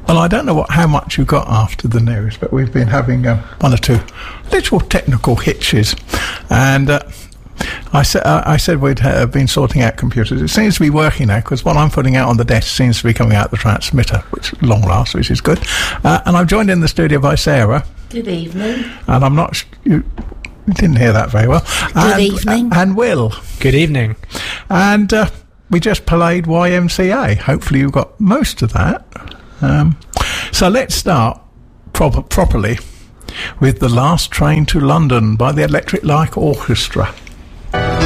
Well, I don't know how much you got after the news, but we've been having one or two little technical hitches. And I said we'd been sorting out computers. It seems to be working now, because what I'm putting out on the desk seems to be coming out the transmitter, which long lasts, which is good. And I'm joined in the studio by Sarah. Good evening. And I'm not... You didn't hear that very well. Good evening. And Will. Good evening. And we just played YMCA. Hopefully you got most of that. So let's start properly with The Last Train to London by the Electric Light Orchestra.